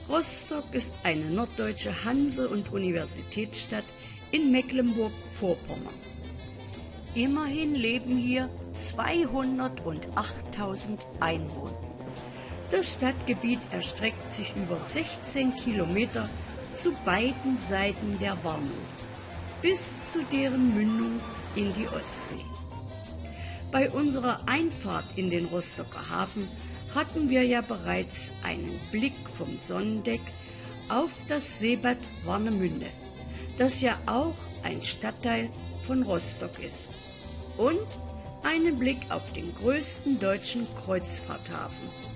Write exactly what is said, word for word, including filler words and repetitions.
Rostock ist eine norddeutsche Hanse- und Universitätsstadt in Mecklenburg-Vorpommern. Immerhin leben hier zweihundertachttausend Einwohner. Das Stadtgebiet erstreckt sich über sechzehn Kilometer zu beiden Seiten der Warnow, bis zu deren Mündung in die Ostsee. Bei unserer Einfahrt in den Rostocker Hafen hatten wir ja bereits einen Blick vom Sonnendeck auf das Seebad Warnemünde, das ja auch ein Stadtteil von Rostock ist, und einen Blick auf den größten deutschen Kreuzfahrthafen.